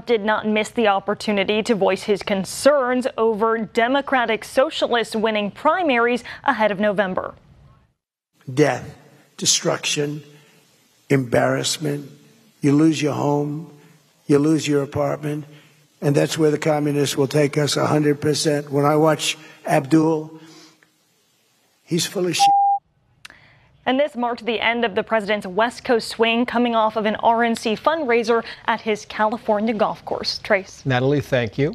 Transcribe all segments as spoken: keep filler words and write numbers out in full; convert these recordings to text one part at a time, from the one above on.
did not miss the opportunity to voice his concerns over Democratic Socialists winning primaries ahead of November. Death, destruction, embarrassment. You lose your home, you lose your apartment, and that's where the communists will take us one hundred percent. When I watch Abdul, he's full of shit. And this marked the end of the president's West Coast swing, coming off of an R N C fundraiser at his California golf course. Trace. Natalie, thank you.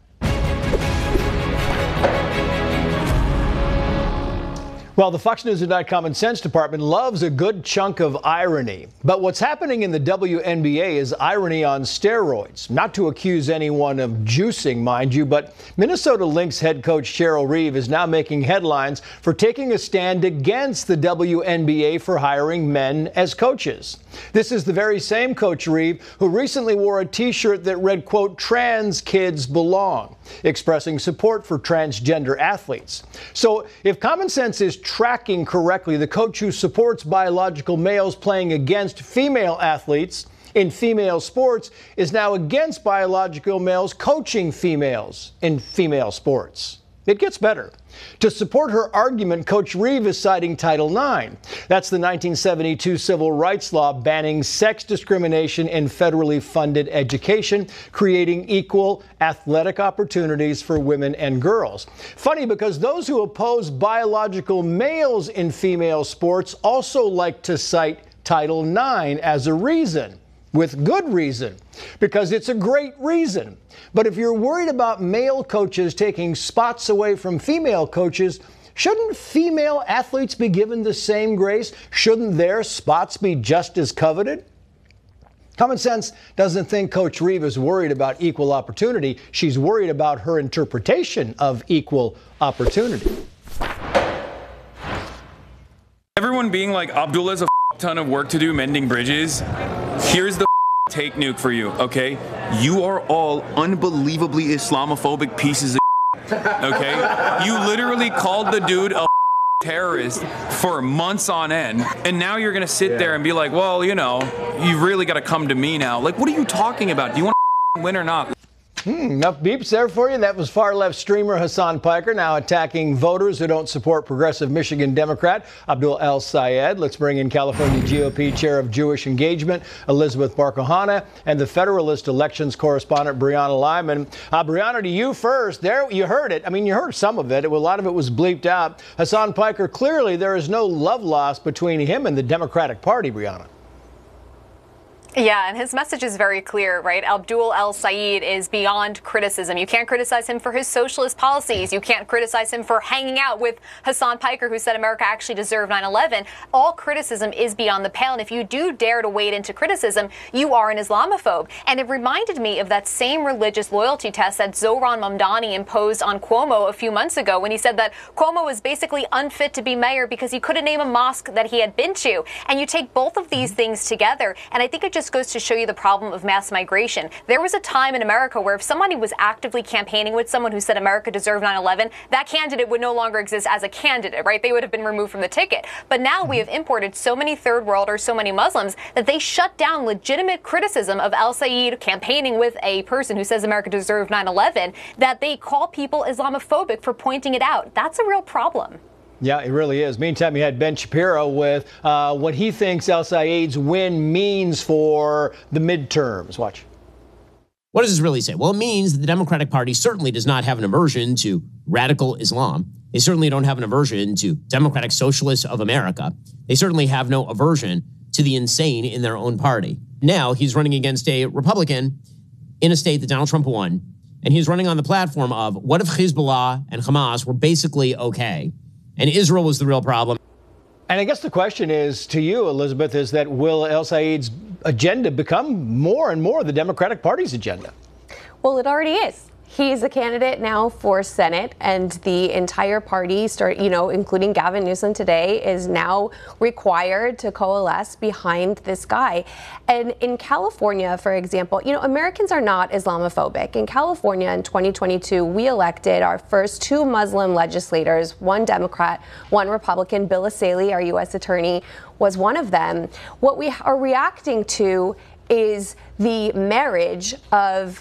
Well, the Fox News Tonight Common Sense Department loves a good chunk of irony. But what's happening in the W N B A is irony on steroids. Not to accuse anyone of juicing, mind you, but Minnesota Lynx head coach Cheryl Reeve is now making headlines for taking a stand against the W N B A for hiring men as coaches. This is the very same Coach Reeve who recently wore a T-shirt that read, quote, "Trans kids belong," expressing support for transgender athletes. So if common sense is tracking correctly, the coach who supports biological males playing against female athletes in female sports is now against biological males coaching females in female sports. It gets better. To support her argument, Coach Reeve is citing Title nine. That's the nineteen seventy-two civil rights law banning sex discrimination in federally funded education, creating equal athletic opportunities for women and girls. Funny, because those who oppose biological males in female sports also like to cite Title nine as a reason. With good reason, because it's a great reason. But if you're worried about male coaches taking spots away from female coaches, shouldn't female athletes be given the same grace? Shouldn't their spots be just as coveted? Common sense doesn't think Coach Reeve is worried about equal opportunity. She's worried about her interpretation of equal opportunity. Everyone being like, Abdul has a ton of work to do mending bridges. Here's the take nuke for you, okay? You are all unbelievably Islamophobic pieces of okay? You literally called the dude a terrorist for months on end, and now you're gonna sit yeah. there and be like, well, you know, you really gotta come to me now. Like, what are you talking about? Do you want to win or not? Hmm, enough beeps there for you. That was far-left streamer Hassan Piker, now attacking voters who don't support progressive Michigan Democrat Abdul El-Sayed. Let's bring in California G O P Chair of Jewish Engagement, Elizabeth Bar-Kohana, and the Federalist elections correspondent, Brianna Lyman. Uh, Brianna, to you first. There, you heard it. I mean, you heard some of it. A lot of it was bleeped out. Hassan Piker, clearly there is no love lost between him and the Democratic Party, Brianna. Yeah, and his message is very clear, right? Abdul El-Sayed is beyond criticism. You can't criticize him for his socialist policies. You can't criticize him for hanging out with Hassan Piker, who said America actually deserved nine eleven. All criticism is beyond the pale, and if you do dare to wade into criticism, you are an Islamophobe. And it reminded me of that same religious loyalty test that Zohran Mamdani imposed on Cuomo a few months ago when he said that Cuomo was basically unfit to be mayor because he couldn't name a mosque that he had been to. And you take both of these things together, and I think it just goes to show you the problem of mass migration. There was a time in America where if somebody was actively campaigning with someone who said America deserved nine eleven, that candidate would no longer exist as a candidate, right? They would have been removed from the ticket. But now we have imported so many third worlders, so many Muslims, that they shut down legitimate criticism of El-Sayed campaigning with a person who says America deserved nine eleven, that they call people Islamophobic for pointing it out. That's a real problem. Yeah, it really is. Meantime, you had Ben Shapiro with uh, what he thinks El-Sayed's win means for the midterms. Watch. What does this really say? Well, it means that the Democratic Party certainly does not have an aversion to radical Islam. They certainly don't have an aversion to Democratic Socialists of America. They certainly have no aversion to the insane in their own party. Now he's running against a Republican in a state that Donald Trump won, and he's running on the platform of what if Hezbollah and Hamas were basically okay, and Israel was the real problem. And I guess the question is to you, Elizabeth, is that will El-Sayed's agenda become more and more the Democratic Party's agenda? Well, it already is. He's a candidate now for Senate, and the entire party, start, you know, including Gavin Newsom today, is now required to coalesce behind this guy. And in California, for example, you know, Americans are not Islamophobic. In California in twenty twenty-two, we elected our first two Muslim legislators, one Democrat, one Republican. Bill Assaly, our U S attorney, was one of them. What we are reacting to is the marriage of